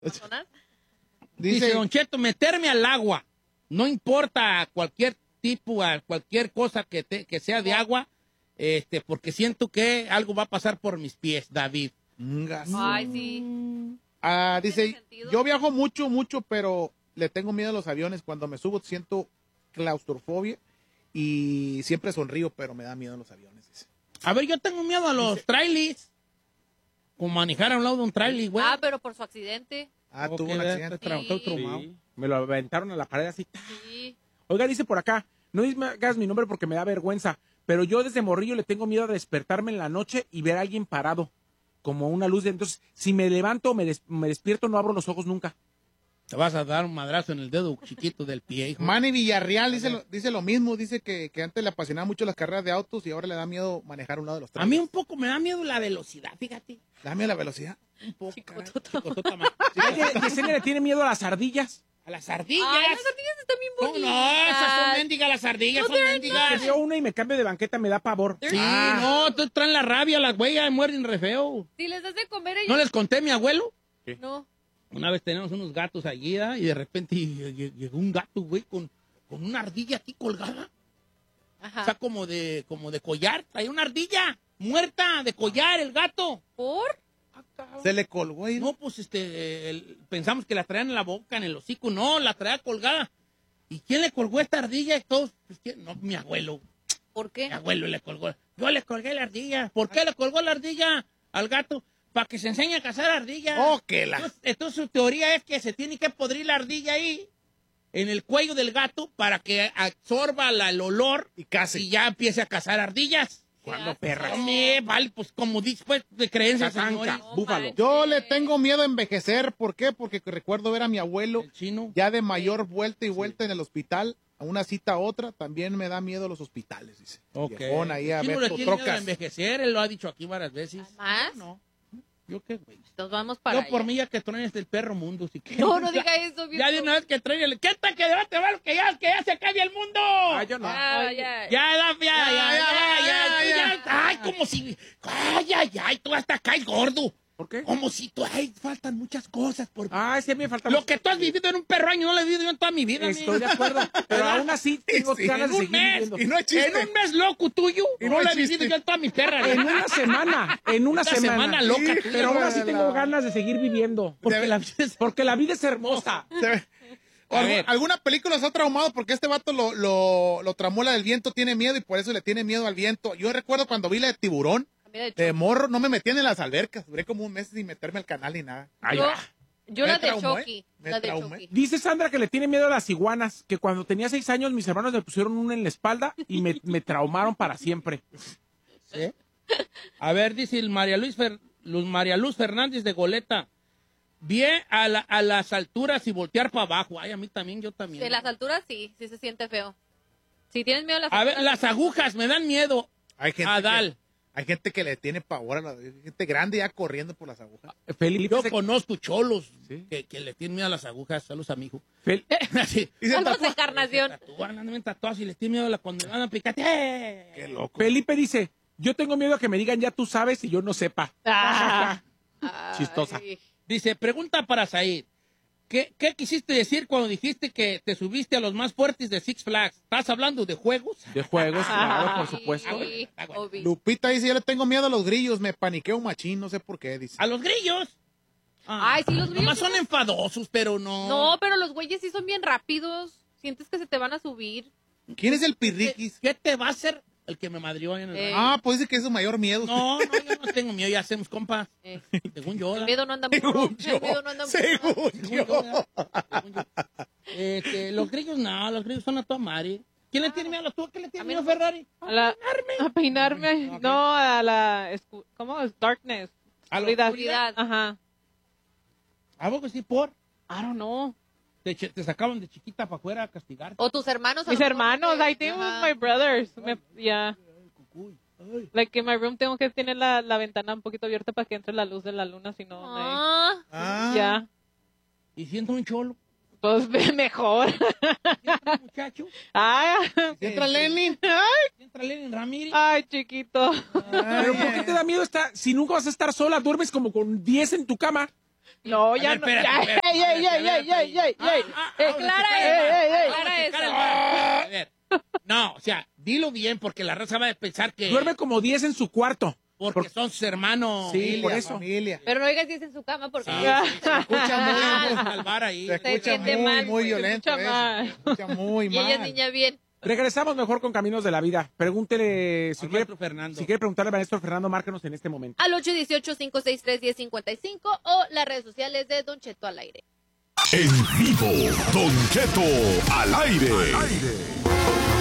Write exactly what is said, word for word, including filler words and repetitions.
Amazonas. Dice, Dice Don Cheto, meterme al agua. No importa cualquier tipo, a cualquier cosa que, te, que sea de agua, este, porque siento que algo va a pasar por mis pies, David. Ay, sí. Ah, dice, ¿Tiene sentido? yo viajo mucho, mucho, pero le tengo miedo a los aviones. Cuando me subo siento claustrofobia y siempre sonrío, pero me da miedo los aviones. Dice. A ver, yo tengo miedo a los Dice- trailers. Como manejar a un lado de un trailer, güey. Ah, pero por su accidente. Ah, Ok, tuvo un ¿verdad? accidente. Estoy tra- estoy Sí. traumado. Sí, me lo aventaron a la pared así. Sí. Oiga, dice por acá, no digas mi nombre porque me da vergüenza, pero yo desde morrillo le tengo miedo a despertarme en la noche y ver a alguien parado, como una luz de... Entonces, si me levanto o me, des- me despierto, no abro los ojos nunca. Te vas a dar un madrazo en el dedo chiquito del pie, hijo. Manny Villarreal dice lo, dice lo mismo, dice que, que antes le apasionaban mucho las carreras de autos y ahora le da miedo manejar un lado de los A trailers. mí un poco me da miedo la velocidad, fíjate. ¿Le da miedo la velocidad? Un poco, Chicotota. caray. Chicotota más. ¿Sabes que Yesenia le tiene miedo a las ardillas? A las ardillas. Ay, las ardillas están bien No, bonitas. no, esas son mendigas, las ardillas No, son they're Que mendigas. veo una y me cambio de banqueta, me da pavor. Sí, Ah, no, tú traen la rabia, las güeyes muerden re feo. Si les das de comer ¿No ellos. les conté a mi abuelo? No. Una vez teníamos unos gatos allí, ¿verdad? Y de repente ll- llegó un gato, güey, con, con una ardilla aquí colgada. Ajá. O sea, como de, como de collar. Traía una ardilla muerta de collar, el gato. ¿Por? Se le colgó ahí. No, pues este, el- pensamos que la traían en la boca, en el hocico. No, la traía colgada. ¿Y quién le colgó esta ardilla? Y todos, pues, ¿quién? No, mi abuelo. ¿Por Mi qué? abuelo le colgó. Yo le colgué la ardilla. ¿Por qué le colgó la ardilla al gato? Para que se enseñe a cazar ardillas. Oh, que la... Entonces, entonces su teoría es que se tiene que podrir la ardilla ahí, en el cuello del gato, para que absorba la- el olor Y casi. y ya empiece a cazar ardillas. ¿Cuándo, Perra. Vale, pues como después de creencias, Tatanca, señores. búfalo. manches. Yo le tengo miedo a envejecer. ¿Por qué? Porque recuerdo ver a mi abuelo El chino. ya de mayor vuelta y vuelta en el hospital, a una cita a otra. También me da miedo los hospitales, dice. Ok. Viejón ahí a El chino ver le tiene miedo a trocas. envejecer, él lo ha dicho aquí varias veces. ¿Más? No. ¿Yo qué, güey? Entonces vamos para Yo por allá. mí ya que truenes del perro mundo, si quieres. No, no diga eso, viejo. Ya de una vez que truene el... ¿Qué tal que debate va que ya, que ya se acabe el mundo? Ah, yo no. Ah, ya. Ya, ya, ya, ya, ya, ya, ya, ya, ya. Ay, como si... Ay, ay, ay, tú hasta caes gordo. ¿Por qué? Como si tú... Ay, faltan muchas cosas por... Ah, sí, me falta... Lo que tú has vivido en un perro año no lo he vivido yo en toda mi vida. Estoy de men. acuerdo, pero aún así tengo Sí, ganas En de un seguir mes. viviendo. Y no es chiste. En un mes loco tuyo, Y no no lo he es vivido chiste. yo en toda mi perra. En una semana, en una, Una semana loca, Sí, tú. pero aún así La- tengo ganas de seguir viviendo. Porque Debe- la vida es... Porque la vida es hermosa. Se ve- O A algu- ver. ¿Alguna película se ha traumado porque este vato lo, lo, lo tramó la del viento, tiene miedo y por eso le tiene miedo al viento? Yo recuerdo cuando vi la de Tiburón, Mira, de de hecho, morro, no me metían en las albercas. Duré como un mes sin meterme al canal ni nada. Ay, yo, ah. yo Me la de traumó, ¿eh? Chucky. Me La de traumé. Chucky. Dice Sandra que le tiene miedo a las iguanas, que cuando tenía seis años mis hermanos me pusieron una en la espalda y me, me traumaron para siempre. ¿Sí? A ver, dice el María Luz, Fer- Luz- María Luz Fernández de Goleta. Bien a, la- a las alturas y voltear para abajo. Ay, a mí también, yo también. De las alturas sí, sí se siente feo. Si tienes miedo a las A ver, alturas. las agujas me dan miedo. Hay gente, Adal. que, hay gente que le tiene pavor a la hay gente grande ya corriendo por las agujas. Felipe, Yo se- conozco cholos Sí. que, que le tienen miedo a las agujas. Saludos a mi hijo. Fel- Así. Y se Algo tatúa. de encarnación. Tatúan, andan bien tatuados y les tienen miedo a la cuando le van a picar. ¡Eh! Qué loco. Felipe dice, yo tengo miedo a que me digan ya tú sabes y yo no sepa. Ah. Chistosa. Ay. Dice, pregunta para Said. ¿Qué, ¿Qué quisiste decir cuando dijiste que te subiste a los más fuertes de Six Flags? ¿Estás hablando de juegos? De juegos, claro, por Ay, supuesto. Ah, bueno. obvio. Lupita dice, yo le tengo miedo a los grillos, me paniqueo un machín, no sé por qué, dice. ¿A los grillos? Ah, Ay, sí, los grillos Nomás son son- enfadosos, pero no. No, pero los güeyes sí son bien rápidos. Sientes que se te van a subir. ¿Quién es el ¿Qué, pirriquis? qué te va a hacer el que me madrió ahí en el Eh. radio? Ah, pues dice que es su mayor miedo. No, no, yo no tengo miedo, ya hacemos compas. Eh, Según yo. el ¿da? miedo no anda burro. Según yo, El miedo no anda burro. según Según yo. yo, ¿da? Según yo. Este, los grillos no, los grillos son a tu madre. ¿Quién le tiene miedo a la tuya? ¿Quién le tiene A mí miedo a no me- Ferrari? A, la, a peinarme. Ok. No, a la... escu- ¿Cómo es? Darkness. ¿A la Oscuridad. oscuridad. Ajá. ¿A vos que sí por? I don't know. Te, ch- te sacaban de chiquita para afuera a castigar. O tus hermanos. a Mis lo mejor, hermanos, porque- I think with Ajá. my brothers. Me, yeah. Cucuy. Ay. Like in my room tengo que tener la, la ventana un poquito abierta para que entre la luz de la luna, si no, me- Ah, Ah, ya. Y siento un cholo. Pues mejor. Siento un muchacho. Ay, entra Lenin. Entra Lenin Ramírez. ay, chiquito. Pero ¿por qué te da miedo estar, si nunca vas a estar sola, duermes como con diez en tu cama? No, A ya ver, no. espérate, ya. espérate, ¡Ey, ey, ey, ey, ey, ey, Ah, ey! ah, Eh, vamos a Clara checar es, el bar, ey, ey, vamos a Clara checar es. el bar. A ver. No, o sea, dilo bien porque la raza va a pensar que... Duerme como diez en su cuarto. Porque Por- son sus hermanos. Sí, Familia, por eso. familia. Pero no digas si es en su cama porque... Sí, Ah. sí, se escucha muy al bar ahí. Se escucha siente muy, mal, muy se violento escucha eso. mal. Se escucha muy Y ella es mal. niña bien. Regresamos mejor con Caminos de la Vida. Pregúntele, si Al quiere, maestro Fernando. si quiere preguntarle a maestro Fernando, márquenos en este momento. Al ocho uno ocho, cinco seis tres, uno cero cinco cinco o las redes sociales de Don Cheto al aire. En vivo, Don Cheto al aire.